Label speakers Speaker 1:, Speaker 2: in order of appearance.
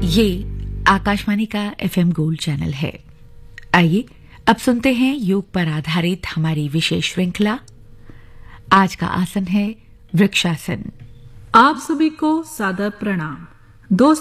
Speaker 1: ये आकाशवाणी का FM gold channel है। आइए अब सुनते हैं योग पर आधारित हमारी विशेष श्रृंखला। आज का आसन है वृक्षासन।
Speaker 2: आप सभी को सादर प्रणाम। दोस्तों,